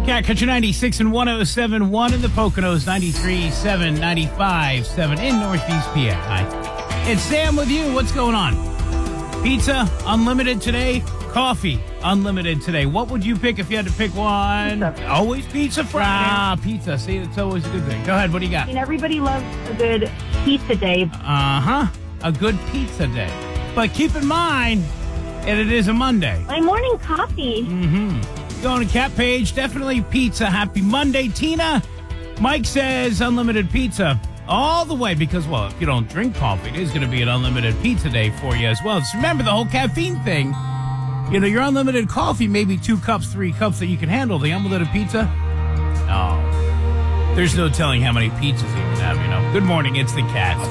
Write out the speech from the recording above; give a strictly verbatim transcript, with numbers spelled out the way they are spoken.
Cat Country ninety-six and one oh seven point one in the Poconos, ninety-three point seven, ninety-five point seven in Northeast P A. Hi. It's Sam with you. What's going on? Pizza, unlimited today. Coffee, unlimited today. What would you pick if you had to pick one? Pizza. Always pizza Friday. Ah, pizza. See, it's always a good thing. Go ahead. What do you got? I mean, everybody loves a good pizza day. Uh-huh. A good pizza day. But keep in mind that it is a Monday. My morning coffee. Mm-hmm. Going to Cat Page, definitely pizza. Happy Monday. Tina, Mike says unlimited pizza all the way because, well, if you don't drink coffee, it is going to be an unlimited pizza day for you as well. Just remember the whole caffeine thing. You know, your unlimited coffee, maybe two cups, three cups that you can handle. The unlimited pizza, oh, there's no telling how many pizzas you can have, you know. Good morning, it's the Cat.